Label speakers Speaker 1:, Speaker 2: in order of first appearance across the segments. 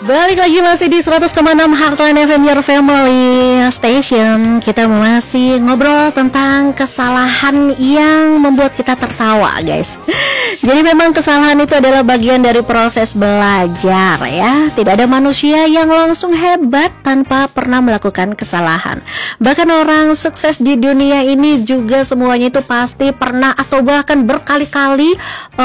Speaker 1: Balik lagi masih di 100,6 Heartline FM Your Family Station. Kita masih ngobrol tentang kesalahan yang membuat kita tertawa, guys. Jadi memang kesalahan itu adalah bagian dari proses belajar ya. Tidak ada manusia yang langsung hebat tanpa pernah melakukan kesalahan. Bahkan orang sukses di dunia ini juga semuanya itu pasti pernah atau bahkan berkali-kali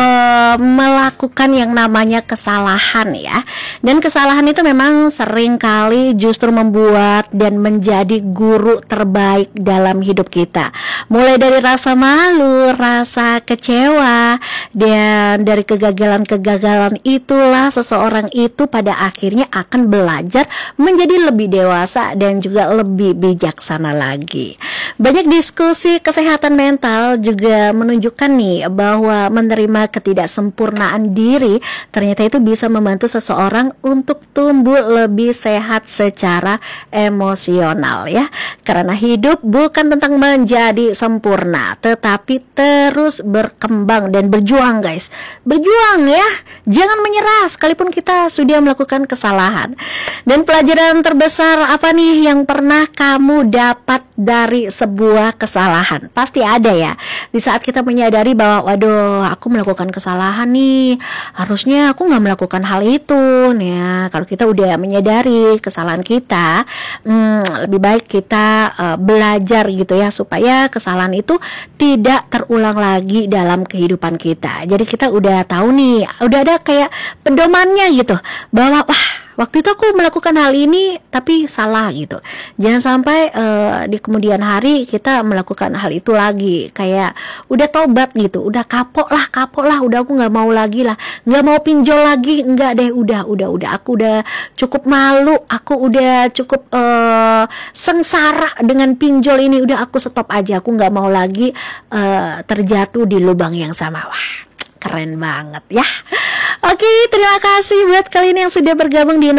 Speaker 1: melakukan yang namanya kesalahan ya. Dan kesalahan itu memang sering kali justru membuat dan menjadi guru terbaik dalam hidup kita. Mulai dari rasa malu, rasa kecewa, dan dari kegagalan-kegagalan itulah seseorang itu pada akhirnya akan belajar menjadi lebih dewasa dan juga lebih bijaksana lagi. Banyak diskusi kesehatan mental juga menunjukkan nih bahwa menerima ketidaksempurnaan diri ternyata itu bisa membantu seseorang untuk tumbuh lebih sehat secara emosional ya. Karena hidup bukan tentang menjadi sempurna, tetapi terus berkembang dan berjuang, guys. Berjuang ya. Jangan menyerah sekalipun kita sudah melakukan kesalahan. Dan pelajaran terbesar apa nih yang pernah kamu dapat dari sebuah kesalahan? Pasti ada ya. Di saat kita menyadari bahwa waduh, aku melakukan kesalahan nih, harusnya aku gak melakukan hal itu. Ya, kalau kita udah menyadari kesalahan kita, lebih baik kita belajar gitu ya, supaya kesalahan itu tidak terulang lagi dalam kehidupan kita. Jadi kita udah tahu nih, udah ada kayak pedomannya gitu, bahwa wah, waktu itu aku melakukan hal ini tapi salah gitu. Jangan sampai di kemudian hari kita melakukan hal itu lagi. Kayak udah tobat gitu, udah kapok lah, udah aku nggak mau lagi lah, nggak mau pinjol lagi, nggak deh, udah. Aku udah cukup malu, aku udah cukup sengsara dengan pinjol ini, udah aku stop aja, aku nggak mau lagi terjatuh di lubang yang sama. Wah, keren banget ya. Oke, terima kasih buat kalian yang sudah bergabung di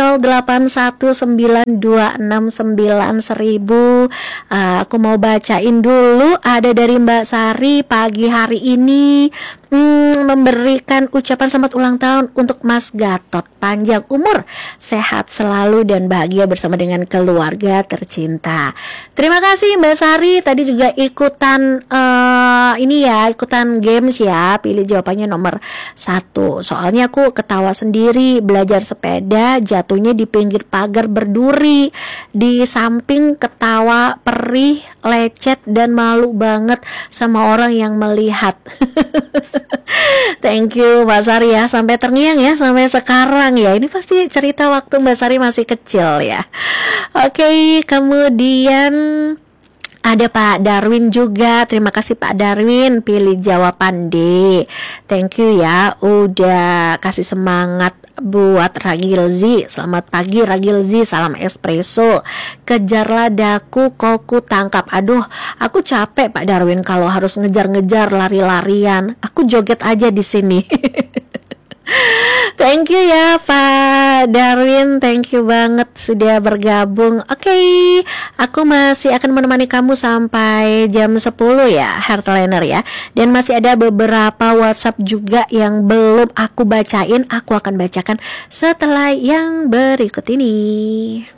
Speaker 1: 0819269000. Aku mau bacain dulu, ada dari Mbak Sari pagi hari ini, memberikan ucapan selamat ulang tahun untuk Mas Gatot, panjang umur, sehat selalu dan bahagia bersama dengan keluarga tercinta. Terima kasih Mbak Sari, tadi juga ikutan ikutan games ya, pilih jawabannya nomor 1. Soalnya aku ketawa sendiri belajar sepeda, jatuhnya di pinggir pagar berduri, di samping ketawa perih, lecet dan malu banget sama orang yang melihat. Thank you Mbak Sari ya, sampai terngiang ya sampai sekarang ya. Ini pasti cerita waktu Mbak Sari masih kecil ya. Oke, kemudian ada Pak Darwin juga. Terima kasih Pak Darwin, pilih jawaban D. Thank you ya, udah kasih semangat buat Ragilzi. Selamat pagi Ragilzi, salam espresso. Kejarlah daku, koku tangkap. Aduh, aku capek Pak Darwin kalau harus ngejar-ngejar, lari-larian. Aku joget aja di sini. Thank you ya Pak Darwin, thank you banget sudah bergabung. Oke, aku masih akan menemani kamu sampai jam 10 ya, Heartliner ya. Dan masih ada beberapa WhatsApp juga yang belum aku bacain, aku akan bacakan setelah yang berikut ini.